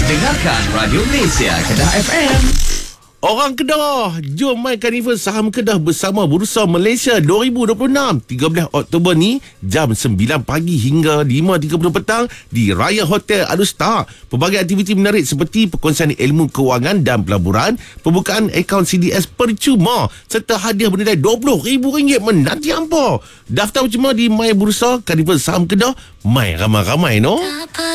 Dengarkan Radio Malaysia Kedah FM. Orang Kedah, jom main Karnival Saham Kedah bersama Bursa Malaysia 2026. 13 Oktober ni, jam 9 pagi hingga 5.30 petang di Raya Hotel Alustar. Pelbagai aktiviti menarik seperti perkongsian ilmu kewangan dan pelaburan, pembukaan akaun CDS percuma serta hadiah bernilai RM20,000 menanti hampa. Daftar percuma di My Bursa Karnival Saham Kedah. Main ramai-ramai, no?